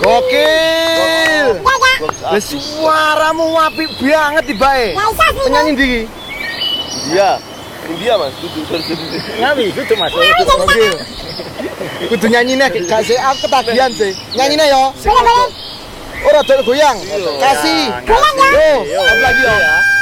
Gokil. Lah suaramu apik banget tibae. Penyanyi ndi? Iya. India Mas, Ngawi kudu Mas. Gokil. Kudu nyanyine gak sih aku ketagihan sih. Nyanyine yo. Boleh. Ora goyang. Kasih. Goyang ya. Yo, apa lagi yo?